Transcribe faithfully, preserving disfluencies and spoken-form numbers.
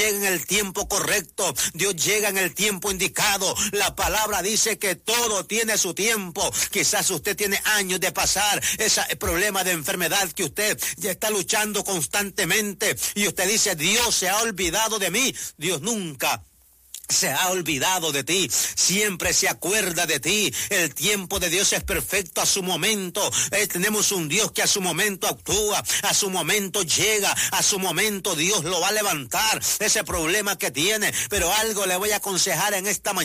llega en el tiempo correcto, Dios llega en el tiempo indicado. La palabra dice que todo tiene su tiempo. Quizás usted tiene años de pasar ese problema de enfermedad que usted ya está luchando constantemente y usted dice, Dios se ha olvidado de mí. Dios nunca se ha olvidado de ti, siempre se acuerda de ti. El tiempo de Dios es perfecto a su momento. Eh, tenemos un Dios que a su momento actúa, a su momento llega, a su momento Dios lo va a levantar, ese problema que tiene. Pero algo le voy a aconsejar en esta mañana.